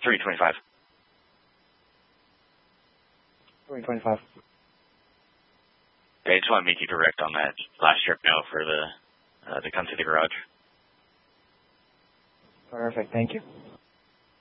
325. 325. Okay, I just want to make you direct on that last trip now for the come to the garage. Perfect. Thank you.